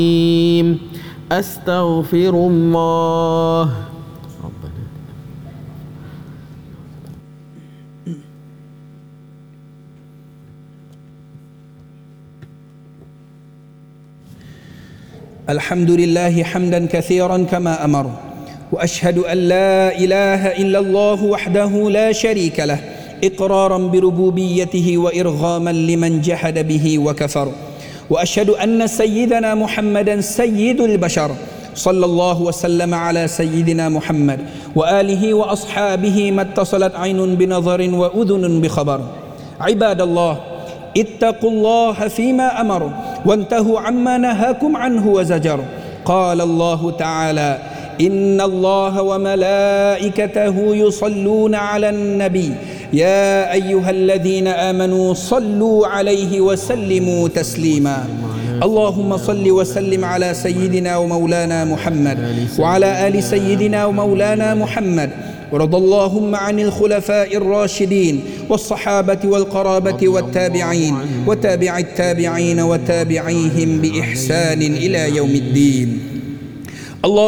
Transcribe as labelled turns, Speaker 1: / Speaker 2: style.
Speaker 1: أستغفر الله.
Speaker 2: الحمد لله حمدا كثيرا كما أمر، وأشهد أن لا إله إلا الله وحده لا شريك له إقرارا بربوبيته وإرغاما لمن جحد به وكفر، وأشهد أن سيدنا محمدا سيد البشر صلى الله وسلم على سيدنا محمد وآله وأصحابه ما اتصلت عين بنظر وأذن بخبر. عباد الله، اتقوا الله فيما أمر وانتهوا عما نهاكم عنه وزجر. قال الله تعالى: إن الله وملائكته يصلون على النبي يا أيها الذين آمنوا صلوا عليه وسلموا تسليما. اللهم صل وسلم على سيدنا ومولانا محمد وعلى آل سيدنا ومولانا محمد، ورضى اللهم عن الخلفاء الراشدين والصحابة والقرابة والتابعين وتابع التابعين وتابعيهم بإحسان إلى يوم الدين.